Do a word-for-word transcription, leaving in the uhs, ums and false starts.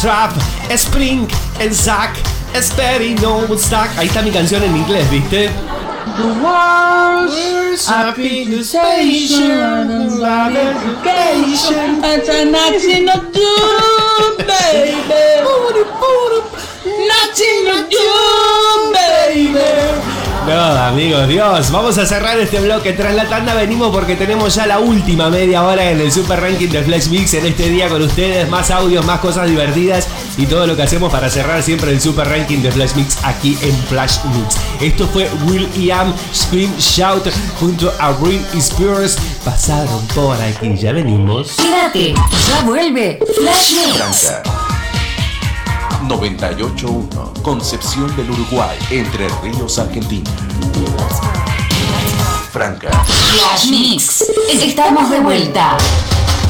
Trap, Spring, el Zack, Steady, No Stack. Ahí está mi canción en inglés, ¿viste? The world's happy to station, love education, and a nothing to do, baby. Nothing to do, baby. No, amigos, Dios, vamos a cerrar este bloque. Tras la tanda venimos porque tenemos ya la última media hora en el Super Ranking de Flash Mix en este día con ustedes. Más audios, más cosas divertidas y todo lo que hacemos para cerrar siempre el Super Ranking de Flash Mix aquí en Flash Mix. Esto fue Will I Am, Scream Shout junto a Britney Spears. Pasaron por aquí, ya venimos. Quédate, ya vuelve Flash Mix. Franca noventa y ocho punto uno, Concepción del Uruguay, Entre Ríos, Argentina. Franca Flash Mix. Estamos de vuelta.